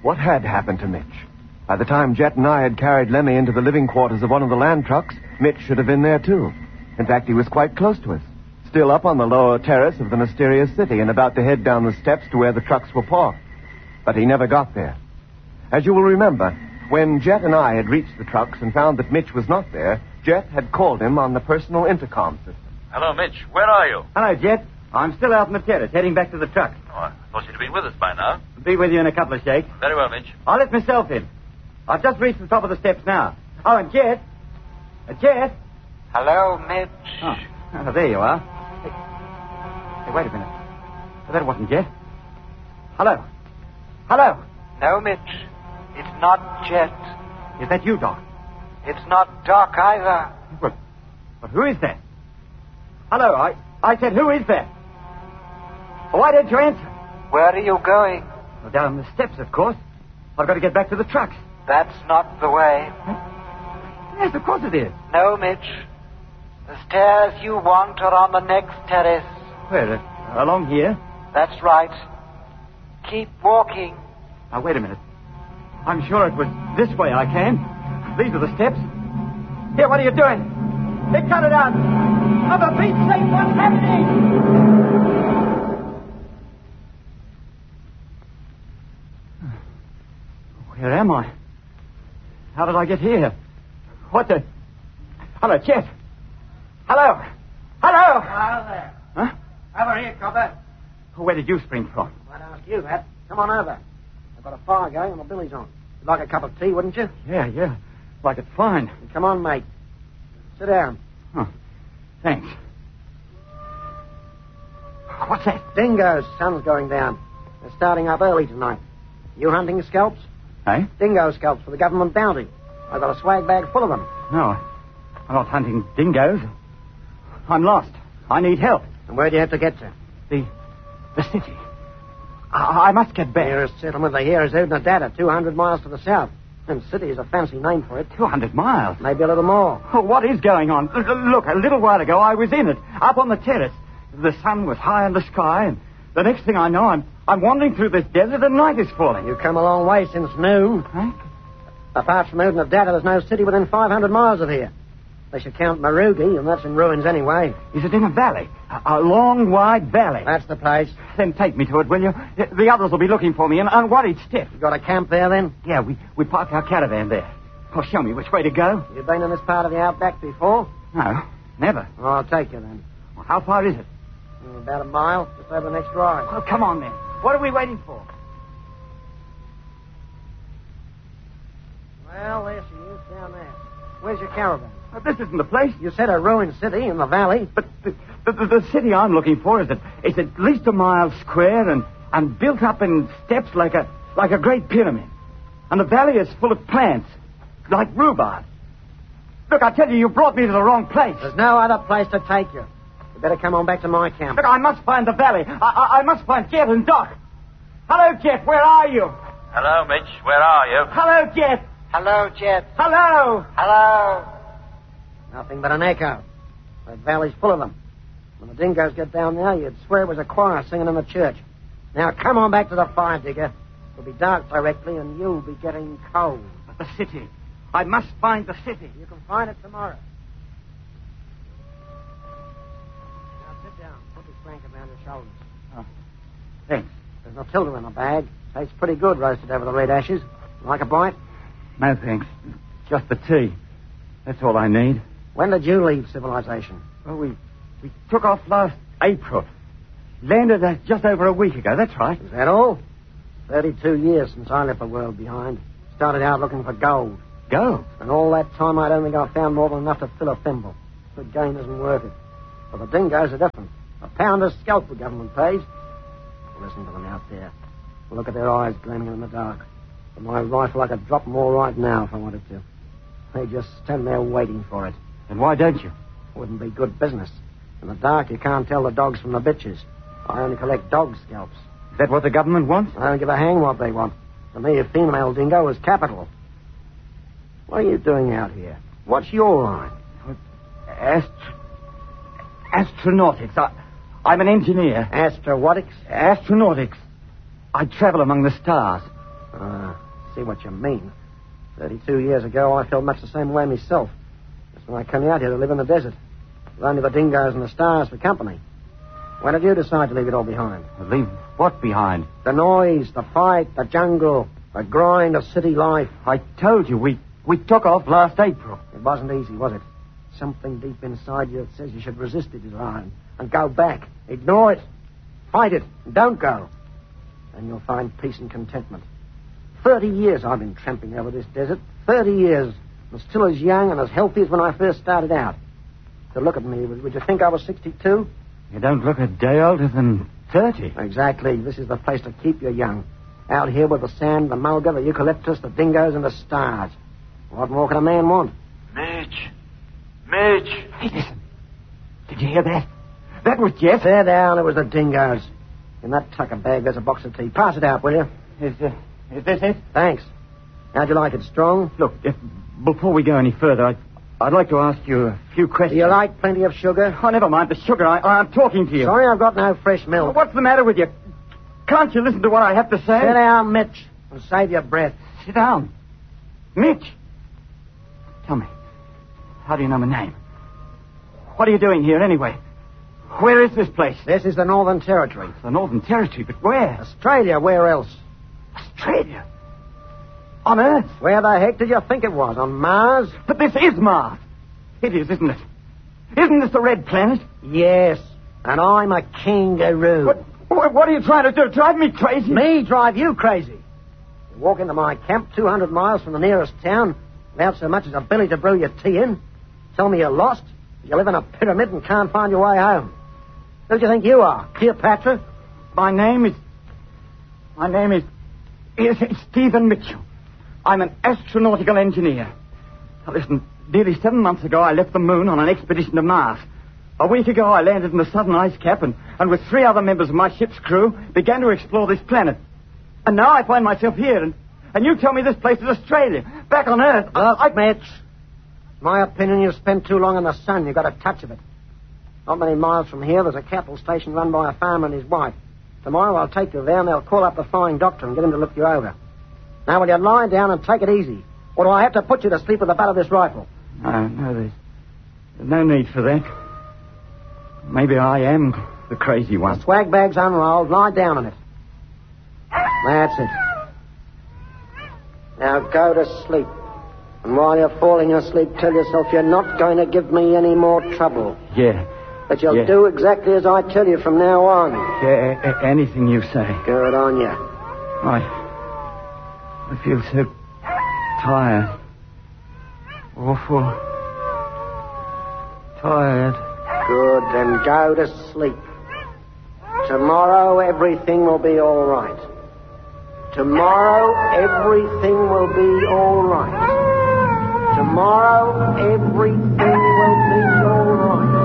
What had happened to Mitch? By the time Jet and I had carried Lemmy into the living quarters of one of the land trucks, Mitch should have been there, too. In fact, he was quite close to us, still up on the lower terrace of the mysterious city and about to head down the steps to where the trucks were parked. But he never got there. As you will remember, when Jet and I had reached the trucks and found that Mitch was not there, Jet had called him on the personal intercom system. Hello, Mitch. Where are you? Hello, Jet. I'm still out on the terrace, heading back to the truck. Oh, I thought you'd been with us by now. Be with you in a couple of shakes. Very well, Mitch. I'll let myself in. I've just reached the top of the steps now. Oh, and Jet. Jet. Hello, Mitch. Oh, there you are. Hey, wait a minute. Oh, that wasn't Jet. Hello. Hello. No, Mitch. It's not Jet. Is that you, Doc? It's not Doc either. But who is that? Hello, I said, who is that? Why didn't you answer? Where are you going? Well, down the steps, of course. I've got to get back to the trucks. That's not the way. Yes, of course it is. No, Mitch. The stairs you want are on the next terrace. Where? Along here? That's right. Keep walking. Now, wait a minute. I'm sure it was this way I came. These are the steps. Here, what are you doing? They cut it out. Oh, for Pete's sake, what's happening? Where am I? How did I get here? What the... Hello, Chet. Hello. Hello. Hello there. Huh? Over here, copper. Where did you spring from? I'd ask you that. Come on over. I've got a fire going and my billy's on. You'd like a cup of tea, wouldn't you? Yeah. Like it's fine. Come on, mate. Sit down. Oh, thanks. What's that? Dingoes. Sun's going down. They're starting up early tonight. You hunting scalps? Hey? Dingo scalps for the government bounty. I've got a swag bag full of them. No, I'm not hunting dingoes. I'm lost. I need help. And where do you have to get to? The city. I must get back. Nearest settlement they hear is Udnadada, 200 miles to the south. And city is a fancy name for it. 200 miles? Maybe a little more. Oh, what is going on? Look, a little while ago I was in it, up on the terrace. The sun was high in the sky, and the next thing I know, I'm wandering through this desert and night is falling. You've come a long way since noon. Huh? Apart from Udnadada, there's no city within 500 miles of here. They should count Marugi, and that's in ruins anyway. Is it in a valley? A long, wide valley? That's the place. Then take me to it, will you? The others will be looking for me, and unworried stiff. You got a camp there, then? Yeah, we parked our caravan there. Oh, show me which way to go. You been in this part of the outback before? No, never. Oh, I'll take you, then. Well, how far is it? About a mile, just over the next drive. Oh, come on, then. What are we waiting for? Well, there she is, down there. Where's your caravan? This isn't the place. You said a ruined city in the valley. But the city I'm looking for is at least a mile square and built up in steps like a great pyramid. And the valley is full of plants, like rhubarb. Look, I tell you, you brought me to the wrong place. There's no other place to take you. You better come on back to my camp. Look, I must find the valley. I must find Jet and Doc. Hello, Jet, where are you? Hello, Mitch. Where are you? Hello, Jet. Hello, Jet. Hello. Hello. Nothing but an echo. That valley's full of them. When the dingoes get down there, you'd swear it was a choir singing in the church. Now, come on back to the fire, digger. It'll be dark directly, and you'll be getting cold. But the city. I must find the city. You can find it tomorrow. Now, sit down. Put this blanket around your shoulders. Oh, thanks. There's Matilda in the bag. Tastes pretty good roasted over the red ashes. Like a bite? No, thanks. Just the tea. That's all I need. When did you leave civilization? Well, we took off last April. Landed just over a week ago. That's right. Is that all? 32 years since I left the world behind. Started out looking for gold. Gold? And all that time I don't think I found more than enough to fill a thimble. The game isn't worth it. But the dingoes are different. A pound a scalp the government pays. Listen to them out there. Look at their eyes gleaming in the dark. With my rifle, I could drop them all right now if I wanted to. They just stand there waiting for it. And why don't you? Wouldn't be good business. In the dark, you can't tell the dogs from the bitches. I only collect dog scalps. Is that what the government wants? I don't give a hang what they want. To me, a female dingo is capital. What are you doing out here? What's your line? Astronautics. I'm an engineer. Astronautics? Astronautics. I travel among the stars. See what you mean. 32 years ago, I felt much the same way myself. That's when I came out here to live in the desert. With only the dingoes and the stars for company. When did you decide to leave it all behind? Leave what behind? The noise, the fight, the jungle, the grind of city life. I told you, we took off last April. It wasn't easy, was it? Something deep inside you that says you should resist it, Ryan, and go back. Ignore it. Fight it. And don't go. And you'll find peace and contentment. 30 years I've been tramping over this desert. 30 years. I'm still as young and as healthy as when I first started out. To look at me, would you think I was 62? You don't look a day older than 30. Exactly. This is the place to keep you young. Out here with the sand, the mulga, the eucalyptus, the dingoes, and the stars. What more can a man want? Mitch! Hey, listen. Did you hear that? That was Jeff. There down, it was the dingoes. In that tucker bag, there's a box of tea. Pass it out, will you? Is this it? Thanks. How'd you like it, strong? Look, before we go any further, I'd like to ask you a few questions. Do you like plenty of sugar? Oh, never mind the sugar. I'm talking to you. Sorry, I've got no fresh milk. What's the matter with you? Can't you listen to what I have to say? Sit down, Mitch, and save your breath. Sit down. Mitch. Tell me, how do you know my name? What are you doing here, anyway? Where is this place? This is the Northern Territory. The Northern Territory, but where? Australia, where else? Australia? On Earth? Where the heck did you think it was? On Mars? But this is Mars. It is, isn't it? Isn't this the red planet? Yes, and I'm a kangaroo. What are you trying to do? Drive me crazy? Me drive you crazy? You walk into my camp 200 miles from the nearest town without so much as a billy to brew your tea in. Tell me you're lost. You live in a pyramid and can't find your way home. Who do you think you are? Cleopatra? My name is Stephen Mitchell. I'm an astronautical engineer. Now listen, nearly 7 months ago I left the moon on an expedition to Mars. A week ago I landed in the southern ice cap and with 3 other members of my ship's crew began to explore this planet. And now I find myself here and you tell me this place is Australia. Back on Earth. Look, Mitch. My opinion, you spent too long in the sun. You got a touch of it. Not many miles from here, there's a cattle station run by a farmer and his wife. Tomorrow I'll take you there and they'll call up the flying doctor and get him to look you over. Now, will you lie down and take it easy? Or do I have to put you to sleep with the butt of this rifle? No, there's no need for that. Maybe I am the crazy one. The swag bag's unrolled. Lie down on it. That's it. Now go to sleep. And while you're falling asleep, tell yourself you're not going to give me any more trouble. Yeah. That you'll do exactly as I tell you from now on. Yeah, anything you say. Good on you. I feel so tired. Awful tired. Good, then go to sleep. Tomorrow everything will be all right. Tomorrow everything will be all right. Tomorrow everything will be all right.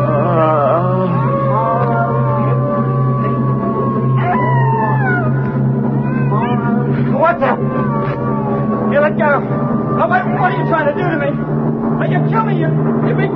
What the? You let go. Oh, what are you trying to do to me? Will you kill me? You big